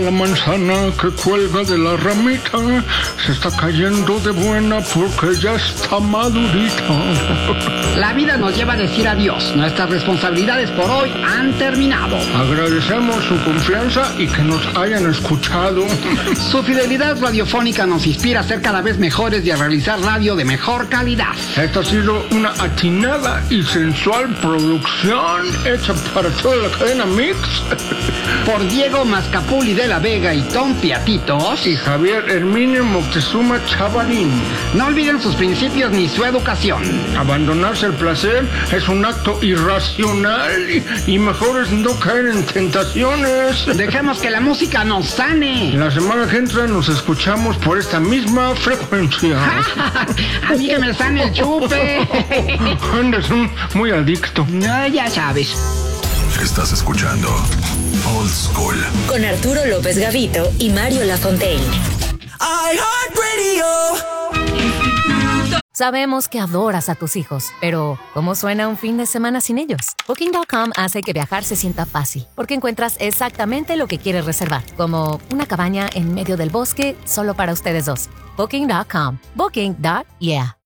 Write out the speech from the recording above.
la manzana que cuelga de la ramita, se está cayendo de buena porque ya está madurita. La vida nos lleva a decir adiós. Nuestras responsabilidades por hoy han terminado. Agradecemos su confianza y que nos hayan escuchado. Su fidelidad radiofónica nos inspira a ser cada vez mejores y a realizar radio de mejor calidad. Esta ha sido una atinada y sensual producción hecha para toda la cadena Mix. Por Diego Mascapuli de la Vega y Tom Piatitos. Y Javier Herminio Moctezuma Chavarín. No olviden sus principios ni su educación. Abandonarse el placer es un acto irracional y mejor es no caer en tentaciones. Dejemos que la música nos sane. La semana que entra nos escuchamos por esta misma frecuencia. A mí que me sane el chupe. Andas muy adicto. No, ya sabes. Estás escuchando Old School con Arturo López Gavito y Mario Lafontaine. Sabemos que adoras a tus hijos, pero ¿cómo suena un fin de semana sin ellos? Booking.com hace que viajar se sienta fácil, porque encuentras exactamente lo que quieres reservar, como una cabaña en medio del bosque solo para ustedes dos. Booking.com. Booking.yeah.